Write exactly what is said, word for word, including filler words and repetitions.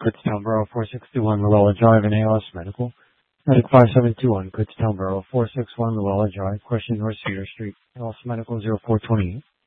Kutztown Borough, four sixty-one Luella Drive in A L S Medical. Medic five seven two one, Kutztown Borough, four sixty-one Luella Drive, Question North Cedar Street, A L S Medical zero four two eight.